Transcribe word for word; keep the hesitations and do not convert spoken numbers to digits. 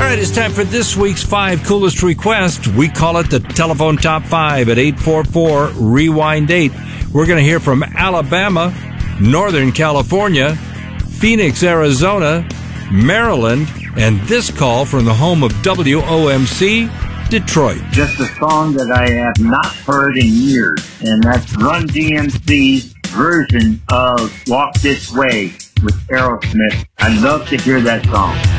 right, it's time for this week's five coolest requests. We call it the Telephone Top five at eight four four, rewind eight. We're going to hear from Alabama, Northern California, Phoenix, Arizona, Maryland, and this call from the home of W O M C, Detroit. Just a song that I have not heard in years, and that's Run D M C's version of Walk This Way with Aerosmith. I'd love to hear that song.